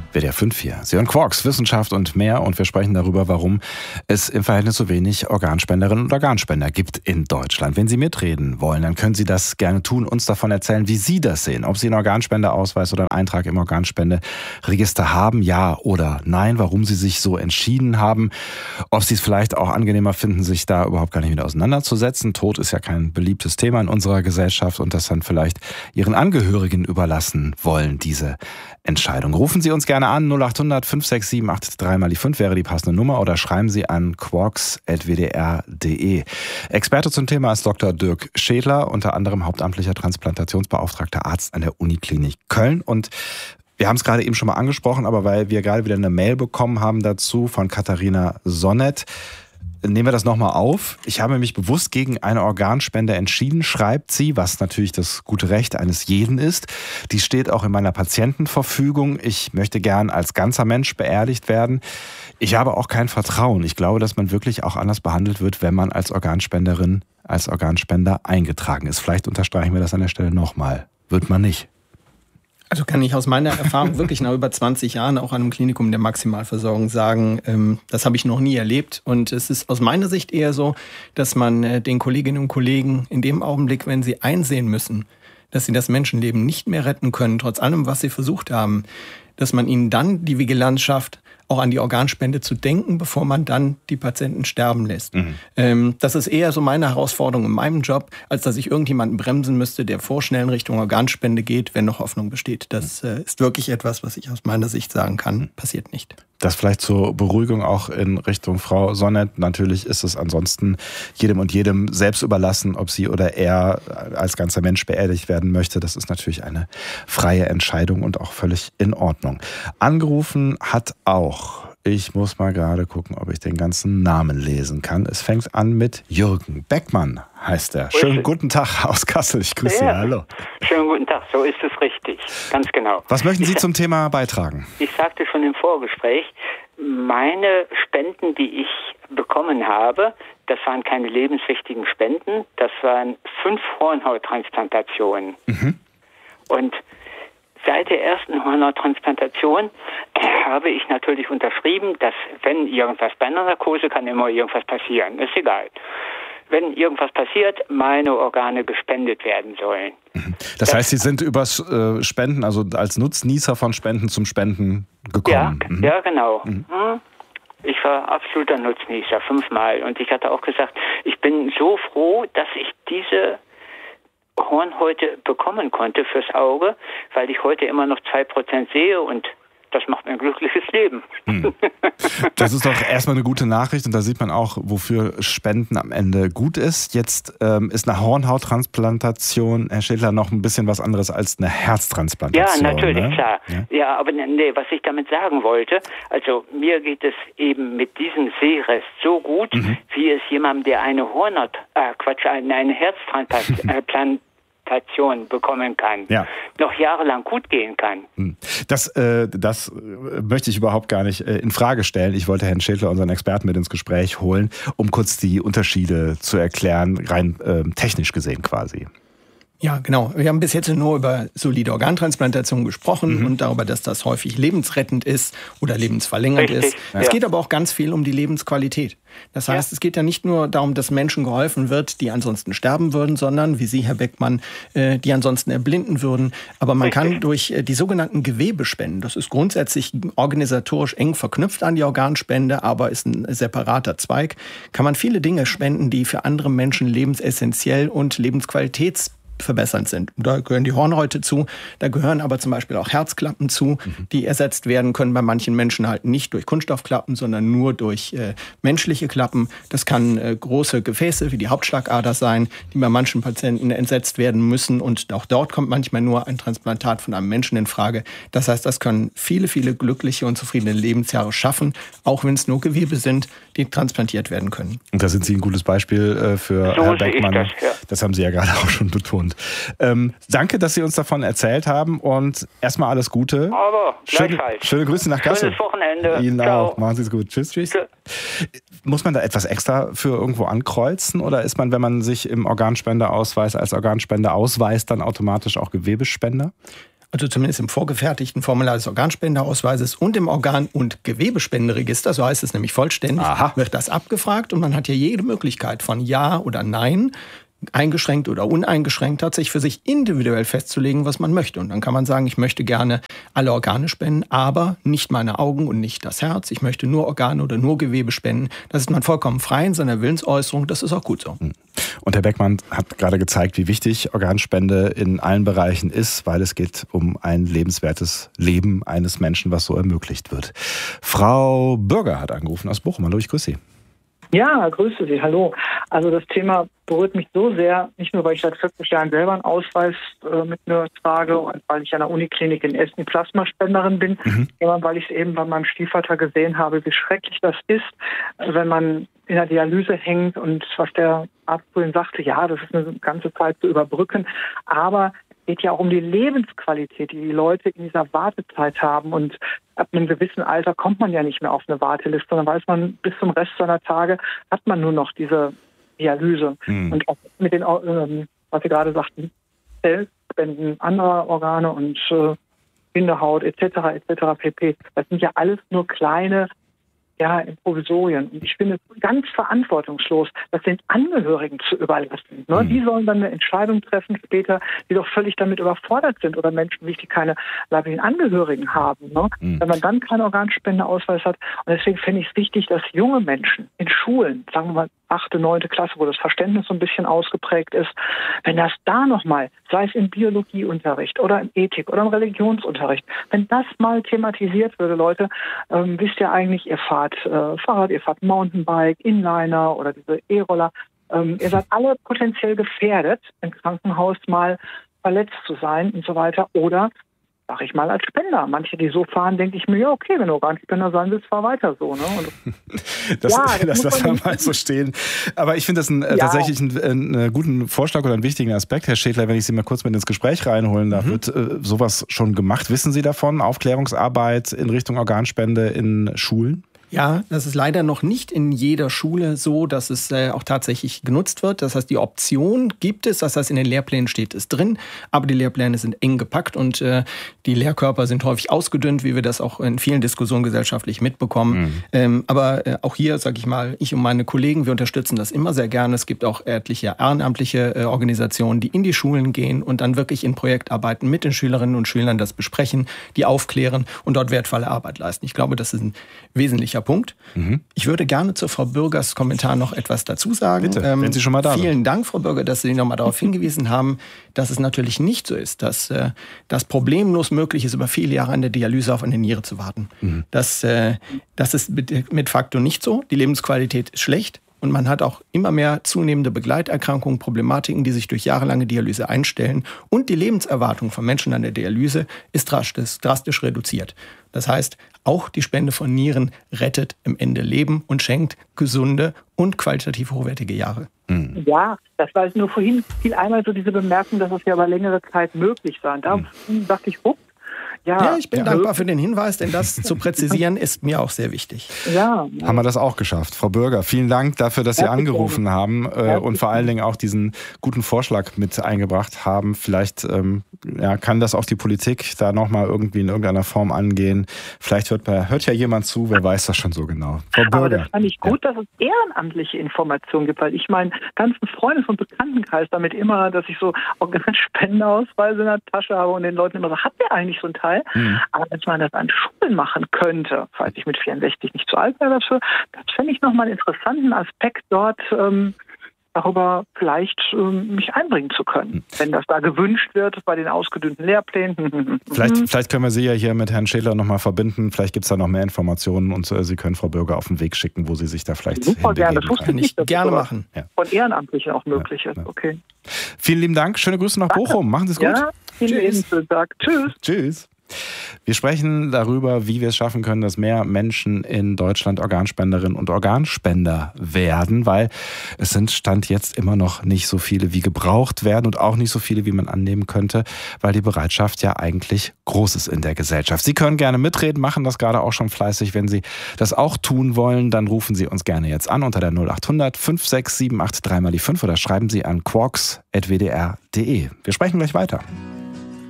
WDR 5 hier. Sie hören Quarks, Wissenschaft und mehr, und wir sprechen darüber, warum es im Verhältnis so wenig Organspenderinnen und Organspender gibt in Deutschland. Wenn Sie mitreden wollen, dann können Sie das gerne tun, uns davon erzählen, wie Sie das sehen. Ob Sie einen Organspenderausweis oder einen Eintrag im Organspenderegister haben, ja oder nein, warum Sie sich so entschieden haben, ob Sie es vielleicht auch angenehmer finden, sich da überhaupt gar nicht mit auseinanderzusetzen. Tod ist ja kein beliebtes Thema in unserer Gesellschaft und das dann vielleicht Ihren Angehörigen überlassen wollen, diese Entscheidung. Rufen Sie uns gerne an, 0800 567 83 5 wäre die passende Nummer, oder schreiben Sie an quarks@wdr.de. Experte zum Thema ist Dr. Dirk Schädler, unter anderem hauptamtlicher Transplantationsbeauftragter Arzt an der Uniklinik Köln. Und wir haben es gerade eben schon mal angesprochen, aber weil wir gerade wieder eine Mail bekommen haben dazu von Katharina Sonnet, nehmen wir das nochmal auf. Ich habe mich bewusst gegen eine Organspende entschieden, schreibt sie, was natürlich das gute Recht eines jeden ist. Die steht auch in meiner Patientenverfügung. Ich möchte gern als ganzer Mensch beerdigt werden. Ich habe auch kein Vertrauen. Ich glaube, dass man wirklich auch anders behandelt wird, wenn man als Organspenderin, als Organspender eingetragen ist. Vielleicht unterstreichen wir das an der Stelle nochmal. Wird man nicht. Also kann ich aus meiner Erfahrung wirklich nach über 20 Jahren auch an einem Klinikum der Maximalversorgung sagen, das habe ich noch nie erlebt. Und es ist aus meiner Sicht eher so, dass man den Kolleginnen und Kollegen in dem Augenblick, wenn sie einsehen müssen, dass sie das Menschenleben nicht mehr retten können, trotz allem, was sie versucht haben, dass man ihnen dann die Vigilanz schafft, auch an die Organspende zu denken, bevor man dann die Patienten sterben lässt. Das ist eher so meine Herausforderung in meinem Job, als dass ich irgendjemanden bremsen müsste, der vorschnell in Richtung Organspende geht, wenn noch Hoffnung besteht. Das ist wirklich etwas, was ich aus meiner Sicht sagen kann, passiert nicht. Das vielleicht zur Beruhigung auch in Richtung Frau Sonnet. Natürlich ist es ansonsten jedem und jedem selbst überlassen, ob sie oder er als ganzer Mensch beerdigt werden möchte. Das ist natürlich eine freie Entscheidung und auch völlig in Ordnung. Angerufen hat auch, ich muss mal gerade gucken, ob ich den ganzen Namen lesen kann. Es fängt an mit Jürgen Beckmann, heißt er. Schönen guten Tag aus Kassel. Ich grüße Sie. Hallo. Schönen guten Tag, so ist es richtig. Ganz genau. Was möchten Sie zum Thema beitragen? Ich sagte schon im Vorgespräch, meine Spenden, die ich bekommen habe, das waren keine lebenswichtigen Spenden, das waren 5 Hornhauttransplantationen. Und seit der ersten Hornhauttransplantation habe ich natürlich unterschrieben, dass wenn irgendwas bei einer Narkose kann immer irgendwas passieren, ist egal. Wenn irgendwas passiert, meine Organe gespendet werden sollen. Das heißt, Sie sind übers Spenden, also als Nutznießer von Spenden zum Spenden gekommen? Ja, genau. Ich war absoluter Nutznießer, 5-mal. Und ich hatte auch gesagt, ich bin so froh, dass ich diese Hornhäute bekommen konnte fürs Auge, weil ich heute immer noch 2% sehe und das macht mir ein glückliches Leben. Das ist doch erstmal eine gute Nachricht und da sieht man auch, wofür Spenden am Ende gut ist. Jetzt ist eine Hornhauttransplantation, Herr Schädler, noch ein bisschen was anderes als eine Herztransplantation. Ja, natürlich, ne? Klar. Ja, aber nee, was ich damit sagen wollte, also mir geht es eben mit diesem Sehrest so gut, wie es jemandem, der eine eine Herztransplantation bekommen kann, noch jahrelang gut gehen kann. Das möchte ich überhaupt gar nicht in Frage stellen. Ich wollte Herrn Schädler, unseren Experten, mit ins Gespräch holen, um kurz die Unterschiede zu erklären, rein technisch gesehen quasi. Ja, genau. Wir haben bis jetzt nur über solide Organtransplantation gesprochen und darüber, dass das häufig lebensrettend ist oder lebensverlängernd ist. Es geht aber auch ganz viel um die Lebensqualität. Das heißt, es geht ja nicht nur darum, dass Menschen geholfen wird, die ansonsten sterben würden, sondern, wie Sie, Herr Beckmann, die ansonsten erblinden würden. Aber man kann durch die sogenannten Gewebespenden, das ist grundsätzlich organisatorisch eng verknüpft an die Organspende, aber ist ein separater Zweig, kann man viele Dinge spenden, die für andere Menschen lebensessentiell und lebensqualitätsverbessernd sind. Da gehören die Hornhäute zu, da gehören aber zum Beispiel auch Herzklappen zu, die ersetzt werden können bei manchen Menschen halt nicht durch Kunststoffklappen, sondern nur durch menschliche Klappen. Das kann große Gefäße wie die Hauptschlagader sein, die bei manchen Patienten entsetzt werden müssen und auch dort kommt manchmal nur ein Transplantat von einem Menschen in Frage. Das heißt, das können viele, viele glückliche und zufriedene Lebensjahre schaffen, auch wenn es nur Gewebe sind, die transplantiert werden können. Und da sind Sie ein gutes Beispiel für Herr Beckmann. Das haben Sie ja gerade auch schon betont. Danke, dass Sie uns davon erzählt haben und erstmal alles Gute. Aber schöne Grüße nach Kassel. Schönes Wochenende. Ihnen Ciao. auch. Machen Sie es gut. Tschüss. Muss man da etwas extra für irgendwo ankreuzen oder ist man, wenn man sich im Organspenderausweis als Organspender ausweist, dann automatisch auch Gewebespender? Also zumindest im vorgefertigten Formular des Organspendeausweises und im Organ- und Gewebespenderegister, so heißt es nämlich vollständig, wird das abgefragt und man hat hier jede Möglichkeit von Ja oder Nein, eingeschränkt oder uneingeschränkt, tatsächlich für sich individuell festzulegen, was man möchte. Und dann kann man sagen, ich möchte gerne alle Organe spenden, aber nicht meine Augen und nicht das Herz. Ich möchte nur Organe oder nur Gewebe spenden. Das ist man vollkommen frei in seiner Willensäußerung. Das ist auch gut so. Und Herr Beckmann hat gerade gezeigt, wie wichtig Organspende in allen Bereichen ist, weil es geht um ein lebenswertes Leben eines Menschen, was so ermöglicht wird. Frau Bürger hat angerufen aus Bochum. Hallo, ich grüße Sie. Ja, grüße Sie, hallo. Also das Thema berührt mich so sehr, nicht nur, weil ich seit 40 Jahren selber einen Ausweis mit mir trage und weil ich an der Uniklinik in Essen Plasmaspenderin bin, sondern weil ich es eben bei meinem Stiefvater gesehen habe, wie schrecklich das ist, wenn man in der Dialyse hängt und was der Arzt vorhin sagte, ja, das ist eine ganze Zeit zu überbrücken, aber es geht ja auch um die Lebensqualität, die die Leute in dieser Wartezeit haben. Und ab einem gewissen Alter kommt man ja nicht mehr auf eine Warteliste, sondern weiß man, bis zum Rest seiner Tage hat man nur noch diese Dialyse. Und auch mit den, was Sie gerade sagten, Zellspenden anderer Organe und Bindehaut etc. pp. Das sind ja alles nur kleine Provisorien. Und ich finde es ganz verantwortungslos, das den Angehörigen zu überlassen. Ne? Die sollen dann eine Entscheidung treffen später, die doch völlig damit überfordert sind oder Menschen, die keine leiblichen Angehörigen haben. Ne? Wenn man dann keinen Organspendeausweis hat. Und deswegen finde ich es wichtig, dass junge Menschen in Schulen, sagen wir mal 8., 9. Klasse, wo das Verständnis so ein bisschen ausgeprägt ist, wenn das da nochmal, sei es im Biologieunterricht oder im Ethik- oder im Religionsunterricht, wenn das mal thematisiert würde, Leute, wisst ihr eigentlich, ihr fahrt Fahrrad, ihr fahrt Mountainbike, Inliner oder diese E-Roller, ihr seid alle potenziell gefährdet, im Krankenhaus mal verletzt zu sein und so weiter oder sag ich mal, als Spender. Manche, die so fahren, denke ich mir, ja, okay, wenn du Organspender sein willst, fahr weiter so. Ne? Und das lassen wir mal so stehen. Aber ich finde das tatsächlich einen guten Vorschlag oder einen wichtigen Aspekt, Herr Schädler, wenn ich Sie mal kurz mit ins Gespräch reinholen darf. Wird sowas schon gemacht? Wissen Sie davon? Aufklärungsarbeit in Richtung Organspende in Schulen? Ja, das ist leider noch nicht in jeder Schule so, dass es auch tatsächlich genutzt wird. Das heißt, die Option gibt es, das heißt, in den Lehrplänen steht es drin, aber die Lehrpläne sind eng gepackt und die Lehrkörper sind häufig ausgedünnt, wie wir das auch in vielen Diskussionen gesellschaftlich mitbekommen. Aber auch hier, sage ich mal, ich und meine Kollegen, wir unterstützen das immer sehr gerne. Es gibt auch etliche ehrenamtliche Organisationen, die in die Schulen gehen und dann wirklich in Projektarbeiten mit den Schülerinnen und Schülern das besprechen, die aufklären und dort wertvolle Arbeit leisten. Ich glaube, das ist ein wesentlicher Punkt. Ich würde gerne zu Frau Bürgers Kommentar noch etwas dazu sagen. Bitte, wenn Sie schon mal da sind. Vielen Dank, Frau Bürger, dass Sie noch mal darauf hingewiesen haben, dass es natürlich nicht so ist, dass das problemlos möglich ist, über viele Jahre an der Dialyse auf eine Niere zu warten. Das ist mit facto nicht so. Die Lebensqualität ist schlecht. Und man hat auch immer mehr zunehmende Begleiterkrankungen, Problematiken, die sich durch jahrelange Dialyse einstellen. Und die Lebenserwartung von Menschen an der Dialyse ist drastisch reduziert. Das heißt, auch die Spende von Nieren rettet im Ende Leben und schenkt gesunde und qualitativ hochwertige Jahre. Ja, das war nur vorhin fiel einmal so diese Bemerkung, dass es ja über längere Zeit möglich sei. Da dachte ich, ja, ich bin dankbar für den Hinweis, denn das zu präzisieren ist mir auch sehr wichtig. Ja. Haben wir das auch geschafft. Frau Bürger, vielen Dank dafür, dass Sie angerufen haben und vor allen Dingen auch diesen guten Vorschlag mit eingebracht haben. Vielleicht kann das auch die Politik da nochmal irgendwie in irgendeiner Form angehen. Vielleicht hört ja jemand zu, wer weiß das schon so genau. Frau Bürger. Aber das fand ich gut, dass es ehrenamtliche Informationen gibt, weil ich meinen ganzen Freundes- und Bekanntenkreis damit immer, dass ich so Organspendeausweise in der Tasche habe und den Leuten immer so, hat der eigentlich so ein Teil? Aber dass man das an Schulen machen könnte, falls ich mit 64 nicht zu alt wäre dafür, das fände ich nochmal einen interessanten Aspekt dort, darüber vielleicht mich einbringen zu können, wenn das da gewünscht wird bei den ausgedünnten Lehrplänen. Vielleicht können wir Sie ja hier mit Herrn Schädler nochmal verbinden. Vielleicht gibt es da noch mehr Informationen und Sie können Frau Bürger auf den Weg schicken, wo Sie sich da vielleicht super gerne. Das wusste ich nicht, gerne machen. Von Ehrenamtlichen auch möglich ist. Okay. Vielen lieben Dank. Schöne Grüße nach Bochum. Machen Sie es gut. Ja, vielen Dank. Tschüss. Tschüss. Wir sprechen darüber, wie wir es schaffen können, dass mehr Menschen in Deutschland Organspenderinnen und Organspender werden, weil es sind Stand jetzt immer noch nicht so viele, wie gebraucht werden und auch nicht so viele, wie man annehmen könnte, weil die Bereitschaft ja eigentlich groß ist in der Gesellschaft. Sie können gerne mitreden, machen das gerade auch schon fleißig. Wenn Sie das auch tun wollen, dann rufen Sie uns gerne jetzt an unter der 0800 5678 3x5 oder schreiben Sie an quarks@wdr.de. Wir sprechen gleich weiter.